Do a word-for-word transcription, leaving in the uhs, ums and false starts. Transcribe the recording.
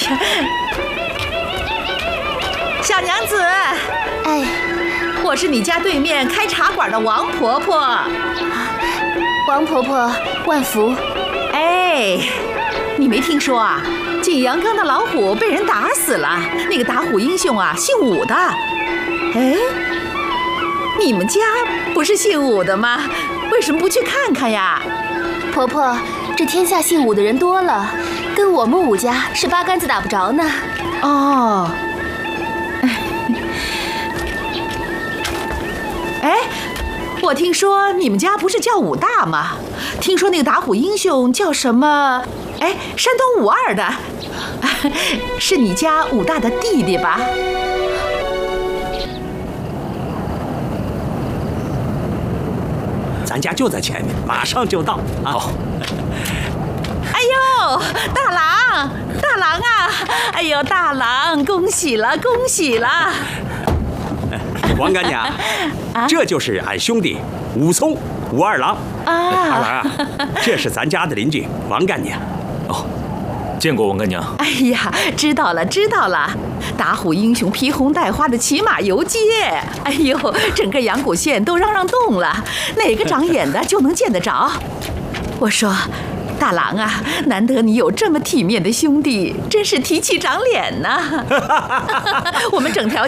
呀，小娘子， 哎， 我是你家对面开茶馆的王婆婆。 王婆婆万福。 哎，你没听说啊？景阳冈的老虎被人打死了，那个打虎英雄啊，姓武的。哎，你们家不是姓武的吗？为什么不去看看呀？ 婆婆，这天下姓武的人多了，跟我们武家是八竿子打不着呢。 哦，哎，我听说你们家不是叫武大吗？听说那个打虎英雄叫什么？哎，山东武二的，是你家武大的弟弟吧？ 咱家就在前面，马上就到。好。 哎呦，大郎，大郎啊！哎呦，大郎，恭喜了，恭喜了！ 王干娘，啊、这就是俺兄弟武松，武二郎。 啊， 二郎啊，这是咱家的邻居王干娘。 哦，见过王干娘。 哎呀，知道了，知道了。打虎英雄披红戴花的骑马游街，哎呦，整个阳谷县都嚷嚷动了，哪个长眼的就能见得着。我说，大郎啊，难得你有这么体面的兄弟，真是提气长脸呐。我们整条